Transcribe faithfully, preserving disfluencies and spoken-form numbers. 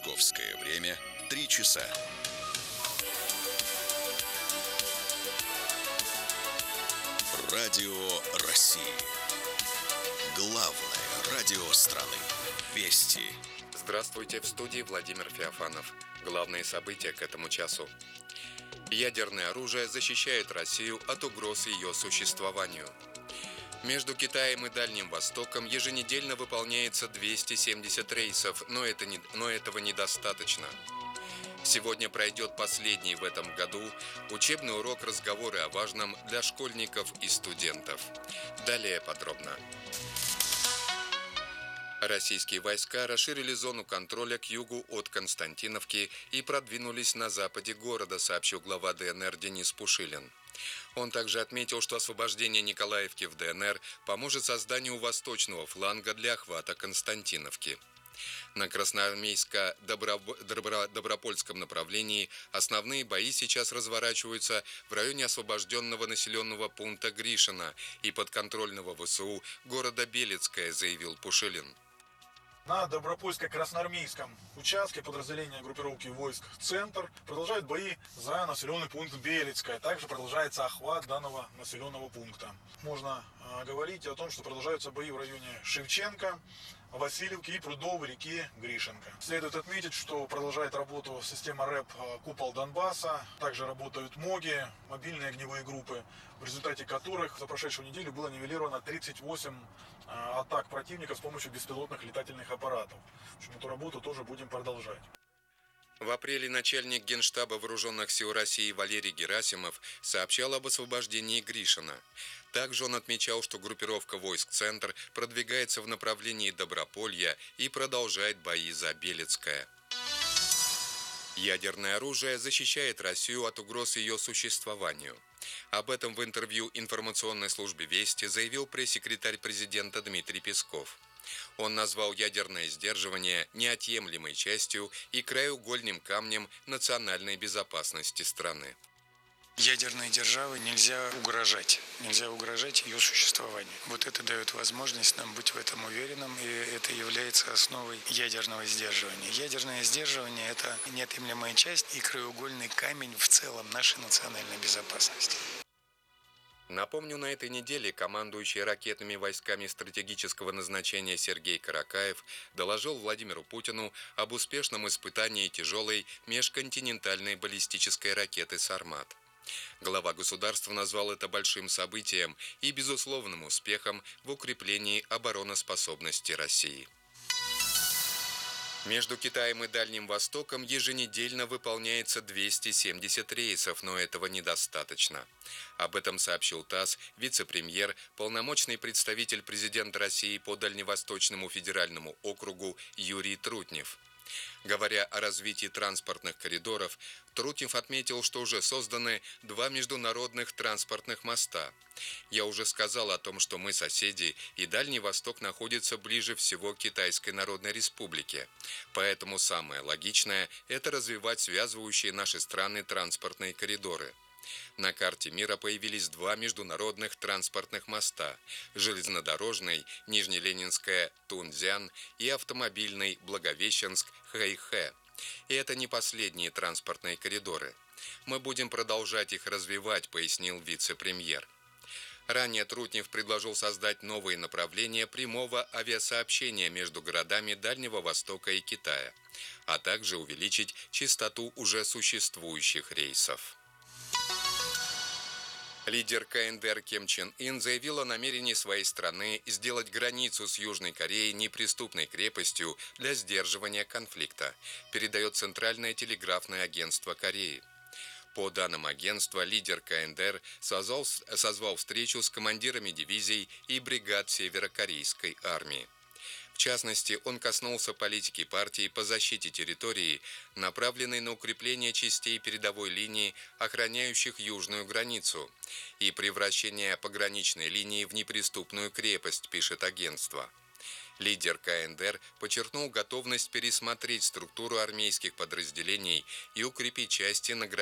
Московское время три часа. Радио России. Главное радио страны. Вести. Здравствуйте, в студии Владимир Феофанов. Главные события к этому часу. Ядерное оружие защищает Россию от угроз ее существованию. Между Китаем и Дальним Востоком еженедельно выполняется двести семьдесят рейсов, но, это не, но этого недостаточно. Сегодня пройдет последний в этом году учебный урок «Разговоры о важном» для школьников и студентов. Далее подробно. Российские войска расширили зону контроля к югу от Константиновки и продвинулись на западе города, сообщил глава ДНР Денис Пушилин. Он также отметил, что освобождение Николаевки в ДНР поможет созданию восточного фланга для охвата Константиновки. На Красноармейско-Добропольском направлении основные бои сейчас разворачиваются в районе освобожденного населенного пункта Гришино и подконтрольного ВСУ города Белецкое, заявил Пушилин. На Добропольско-Красноармейском участке подразделения группировки войск «Центр» продолжают бои за населенный пункт Белецкое. Также продолжается охват данного населенного пункта. Можно э, говорить о том, что продолжаются бои в районе Шевченко, Васильевки и прудов реки Гришенко. Следует отметить, что продолжает работу система РЭП «Купол Донбасса». Также работают МОГи, мобильные огневые группы, в результате которых за прошедшую неделю было нивелировано тридцать восемь атак противника с помощью беспилотных летательных аппаратов. В общем, эту работу тоже будем продолжать. В апреле начальник Генштаба Вооруженных сил России Валерий Герасимов сообщал об освобождении Гришина. Также он отмечал, что группировка войск «Центр» продвигается в направлении Доброполья и продолжает бои за Белецкое. Ядерное оружие защищает Россию от угроз ее существованию. Об этом в интервью информационной службе «Вести» заявил пресс-секретарь президента Дмитрий Песков. Он назвал ядерное сдерживание неотъемлемой частью и краеугольным камнем национальной безопасности страны. Ядерной державе нельзя угрожать, нельзя угрожать ее существованию. Вот это дает возможность нам быть в этом уверенным, и это является основой ядерного сдерживания. Ядерное сдерживание – это неотъемлемая часть и краеугольный камень в целом нашей национальной безопасности. Напомню, на этой неделе командующий ракетными войсками стратегического назначения Сергей Каракаев доложил Владимиру Путину об успешном испытании тяжелой межконтинентальной баллистической ракеты «Сармат». Глава государства назвал это большим событием и безусловным успехом в укреплении обороноспособности России. Между Китаем и Дальним Востоком еженедельно выполняется двести семьдесят рейсов, но этого недостаточно. Об этом сообщил ТАСС вице-премьер, полномочный представитель президента России по Дальневосточному федеральному округу Юрий Трутнев. Говоря о развитии транспортных коридоров, Трутнев отметил, что уже созданы два международных транспортных моста. Я уже сказал о том, что мы соседи, и Дальний Восток находится ближе всего к Китайской Народной Республике. Поэтому самое логичное – это развивать связывающие наши страны транспортные коридоры. На карте мира появились два международных транспортных моста – железнодорожный Нижнеленинская Тунцзян и автомобильный Благовещенск-Хэйхэ. И это не последние транспортные коридоры. Мы будем продолжать их развивать, пояснил вице-премьер. Ранее Трутнев предложил создать новые направления прямого авиасообщения между городами Дальнего Востока и Китая, а также увеличить частоту уже существующих рейсов. Лидер КНДР Ким Чен Ын заявил о намерении своей страны сделать границу с Южной Кореей неприступной крепостью для сдерживания конфликта, передает Центральное телеграфное агентство Кореи. По данным агентства, лидер КНДР созвал, созвал встречу с командирами дивизий и бригад северокорейской армии. В частности, он коснулся политики партии по защите территории, направленной на укрепление частей передовой линии, охраняющих южную границу, и превращение пограничной линии в неприступную крепость, пишет агентство. Лидер КНДР подчеркнул готовность пересмотреть структуру армейских подразделений и укрепить части на границе